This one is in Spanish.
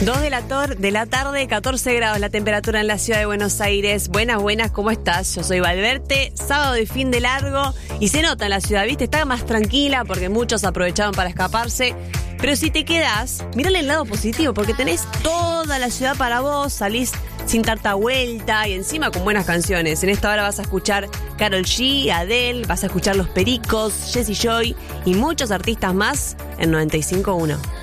De la tarde, 14 grados la temperatura en la ciudad de Buenos Aires. Buenas, ¿cómo estás? Yo soy Valverte, sábado de fin de largo y se nota en la ciudad, ¿viste? Está más tranquila porque muchos aprovechaban para escaparse. Pero si te quedás, mírale el lado positivo porque tenés toda la ciudad para vos, salís sin tanta vuelta y encima con buenas canciones. En esta hora vas a escuchar Karol G, Adele, vas a escuchar Los Pericos, Jessie Joy y muchos artistas más en 95.1.